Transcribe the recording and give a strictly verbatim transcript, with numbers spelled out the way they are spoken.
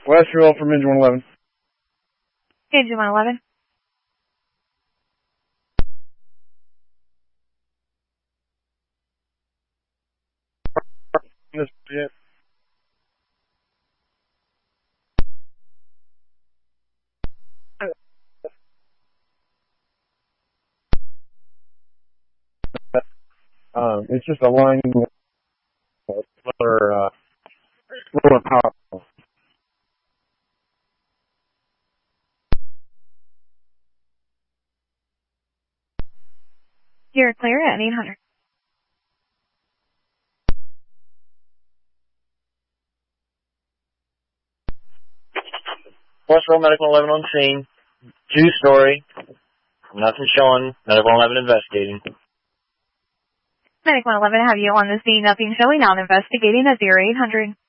Westfield from engine one eleven. Engine one eleven. This yeah. Um, it's just a line for uh, lower power. You're clear at eight hundred. Westfield Medical eleven on scene. Two-story. Nothing showing. Medical eleven investigating. Medical eleven have you on the scene. Nothing showing. Out investigating at zero eight hundred.